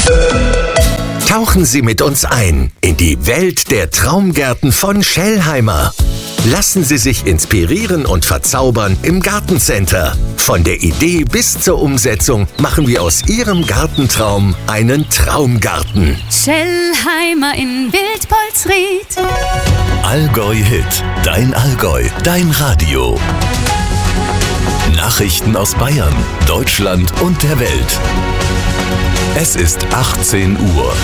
Tauchen Sie mit uns ein in die Welt der Traumgärten von Schellheimer. Lassen Sie sich inspirieren und verzaubern im Gartencenter. Von der Idee bis zur Umsetzung machen wir aus Ihrem Gartentraum einen Traumgarten. Schellheimer in Wildpolsried. Allgäu Hit, dein Allgäu, dein Radio. Nachrichten aus Bayern, Deutschland und der Welt. Es ist 18 Uhr.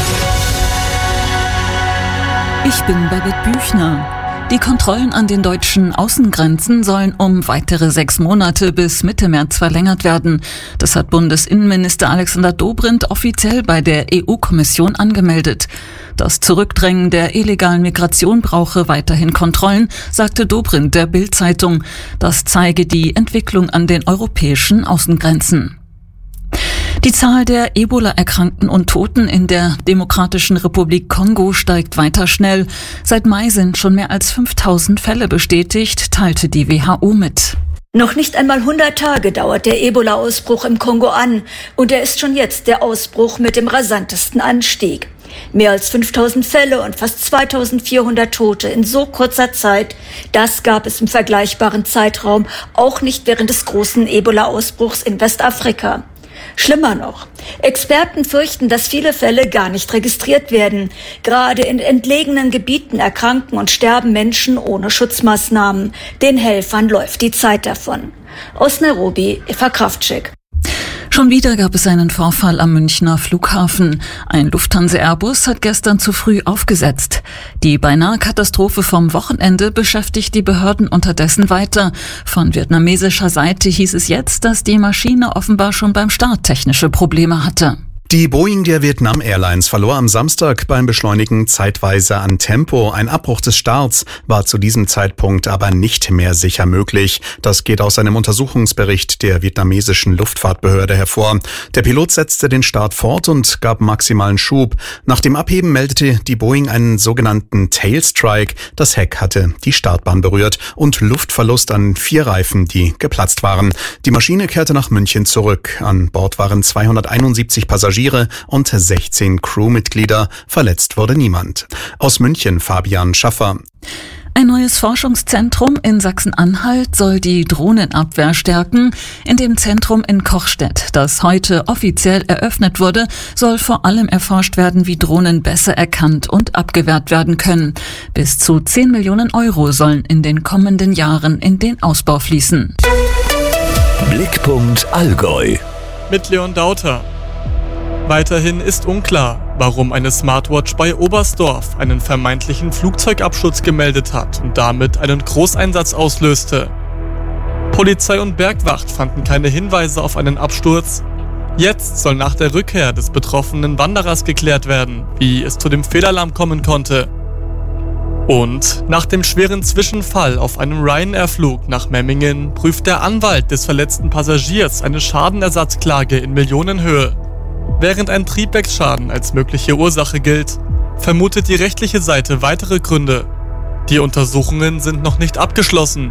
Ich bin Babette Büchner. Die Kontrollen an den deutschen Außengrenzen sollen um weitere 6 Monate bis Mitte März verlängert werden. Das hat Bundesinnenminister Alexander Dobrindt offiziell bei der EU-Kommission angemeldet. Das Zurückdrängen der illegalen Migration brauche weiterhin Kontrollen, sagte Dobrindt der Bild-Zeitung. Das zeige die Entwicklung an den europäischen Außengrenzen. Die Zahl der Ebola-Erkrankten und Toten in der Demokratischen Republik Kongo steigt weiter schnell. Seit Mai sind schon mehr als 5000 Fälle bestätigt, teilte die WHO mit. Noch nicht einmal 100 Tage dauert der Ebola-Ausbruch im Kongo an und er ist schon jetzt der Ausbruch mit dem rasantesten Anstieg. Mehr als 5000 Fälle und fast 2400 Tote in so kurzer Zeit, das gab es im vergleichbaren Zeitraum auch nicht während des großen Ebola-Ausbruchs in Westafrika. Schlimmer noch, Experten fürchten, dass viele Fälle gar nicht registriert werden. Gerade in entlegenen Gebieten erkranken und sterben Menschen ohne Schutzmaßnahmen. Den Helfern läuft die Zeit davon. Aus Nairobi, Eva Kraftschik. Schon wieder gab es einen Vorfall am Münchner Flughafen. Ein Lufthansa-Airbus hat gestern zu früh aufgesetzt. Die beinahe Katastrophe vom Wochenende beschäftigt die Behörden unterdessen weiter. Von vietnamesischer Seite hieß es jetzt, dass die Maschine offenbar schon beim Start technische Probleme hatte. Die Boeing der Vietnam Airlines verlor am Samstag beim Beschleunigen zeitweise an Tempo. Ein Abbruch des Starts war zu diesem Zeitpunkt aber nicht mehr sicher möglich. Das geht aus einem Untersuchungsbericht der vietnamesischen Luftfahrtbehörde hervor. Der Pilot setzte den Start fort und gab maximalen Schub. Nach dem Abheben meldete die Boeing einen sogenannten Tailstrike. Das Heck hatte die Startbahn berührt und Luftverlust an 4 Reifen, die geplatzt waren. Die Maschine kehrte nach München zurück. An Bord waren 271 Passagiere und 16 Crewmitglieder. Verletzt wurde niemand. Aus München Fabian Schaffer. Ein neues Forschungszentrum in Sachsen-Anhalt soll die Drohnenabwehr stärken. In dem Zentrum in Kochstedt, das heute offiziell eröffnet wurde, soll vor allem erforscht werden, wie Drohnen besser erkannt und abgewehrt werden können. Bis zu 10 Millionen Euro sollen in den kommenden Jahren in den Ausbau fließen. Blickpunkt Allgäu. Mit Leon Dauter. Weiterhin ist unklar, warum eine Smartwatch bei Oberstdorf einen vermeintlichen Flugzeugabsturz gemeldet hat und damit einen Großeinsatz auslöste. Polizei und Bergwacht fanden keine Hinweise auf einen Absturz. Jetzt soll nach der Rückkehr des betroffenen Wanderers geklärt werden, wie es zu dem Fehlalarm kommen konnte. Und nach dem schweren Zwischenfall auf einem Ryanair-Flug nach Memmingen prüft der Anwalt des verletzten Passagiers eine Schadenersatzklage in Millionenhöhe. Während ein Triebwerksschaden als mögliche Ursache gilt, vermutet die rechtliche Seite weitere Gründe. Die Untersuchungen sind noch nicht abgeschlossen.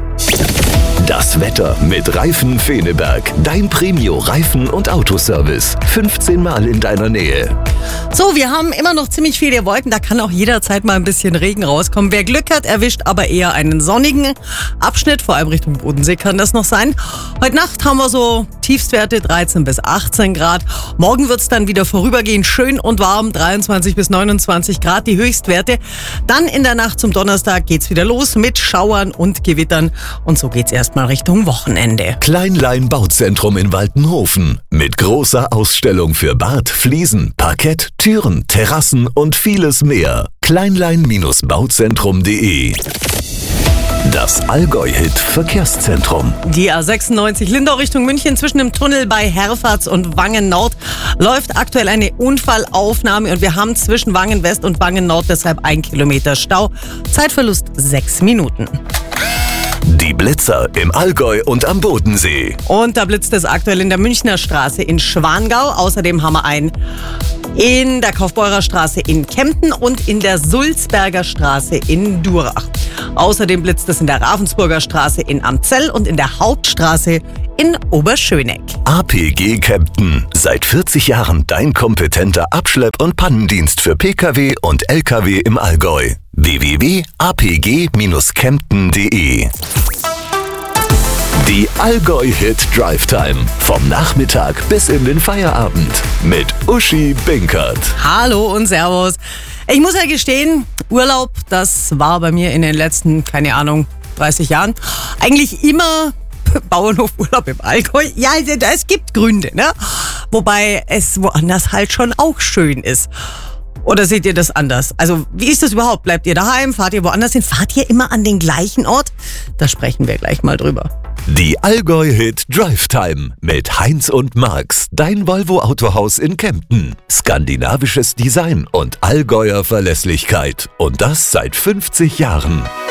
Das Wetter mit Reifen Feneberg. Dein Premio-Reifen- und Autoservice. 15 Mal in deiner Nähe. So, wir haben immer noch ziemlich viele Wolken. Da kann auch jederzeit mal ein bisschen Regen rauskommen. Wer Glück hat, erwischt aber eher einen sonnigen Abschnitt. Vor allem Richtung Bodensee kann das noch sein. Heute Nacht haben wir so Tiefstwerte 13 bis 18 Grad. Morgen wird es dann wieder vorübergehend schön und warm. 23 bis 29 Grad die Höchstwerte. Dann in der Nacht zum Donnerstag geht's wieder los mit Schauern und Gewittern. Und so geht's erstmal Richtung Wochenende. Kleinlein Bauzentrum in Waltenhofen. Mit großer Ausstellung für Bad, Fliesen, Parkett, Türen, Terrassen und vieles mehr. Kleinlein-bauzentrum.de. Das Allgäu-Hit Verkehrszentrum. Die A96 Lindau Richtung München zwischen dem Tunnel bei Herfahrt und Wangen Nord läuft aktuell eine Unfallaufnahme und wir haben zwischen Wangen West und Wangen Nord deshalb 1 Kilometer Stau. Zeitverlust 6 Minuten. Die Blitzer im Allgäu und am Bodensee. Und da blitzt es aktuell in der Münchner Straße in Schwangau. Außerdem haben wir einen in der Kaufbeurer Straße in Kempten und in der Sulzberger Straße in Durach. Außerdem blitzt es in der Ravensburger Straße in Amzell und in der Hauptstraße in Oberschöneck. APG Kempten. Seit 40 Jahren dein kompetenter Abschlepp- und Pannendienst für Pkw und Lkw im Allgäu. www.apg-kempten.de. Die Allgäu-Hit Drive Time. Vom Nachmittag bis in den Feierabend. Mit Uschi Binkert. Hallo und Servus. Ich muss ja gestehen, Urlaub, das war bei mir in den letzten, 30 Jahren, eigentlich immer Bauernhofurlaub im Allgäu. Ja, es gibt Gründe, ne? Wobei es woanders halt schon auch schön ist. Oder seht ihr das anders? Also, wie ist das überhaupt? Bleibt ihr daheim? Fahrt ihr woanders hin? Fahrt ihr immer an den gleichen Ort? Da sprechen wir gleich mal drüber. Die Allgäu-Hit Drive Time mit Heinz und Max, dein Volvo-Autohaus in Kempten. Skandinavisches Design und Allgäuer Verlässlichkeit. Und das seit 50 Jahren.